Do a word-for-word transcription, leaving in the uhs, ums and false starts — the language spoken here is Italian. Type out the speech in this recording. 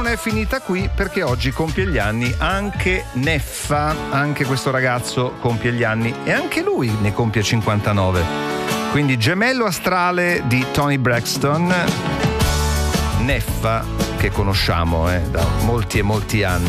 è finita qui, perché oggi compie gli anni anche Neffa, anche questo ragazzo compie gli anni e anche lui ne compie cinquantanove. Quindi gemello astrale di Toni Braxton, Neffa, che conosciamo eh, da molti e molti anni.